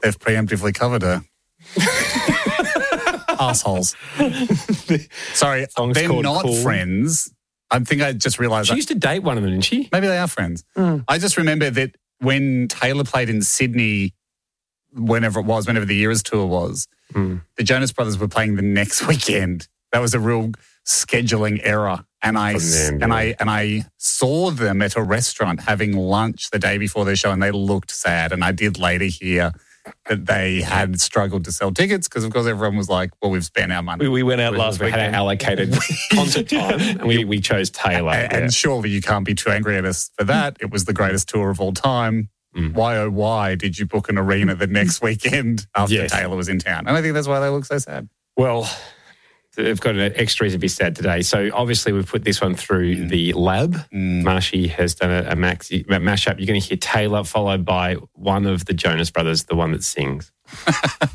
they've preemptively covered her. Assholes. Sorry, Song's they're called not Cool. friends. I think I just realised She that. used to date one of them, didn't she? Maybe they are friends. I just remember that when Taylor played in Sydney, whenever the Eras tour was, the Jonas Brothers were playing the next weekend. That was a real scheduling error. And I saw them at a restaurant having lunch the day before their show, and they looked sad. And I did later hear that they had struggled to sell tickets because, of course, everyone was like, well, we've spent our money. We went out last week, had our allocated concert time, and we chose Taylor. And surely you can't be too angry at us for that. It was the greatest tour of all time. Why, oh, why did you book an arena the next weekend after Taylor was in town? And I think that's why they look so sad. Well, they've got an extra reason to be sad today. So obviously we've put this one through the lab. Marshy has done a mashup. You're going to hear Taylor followed by one of the Jonas Brothers, the one that sings.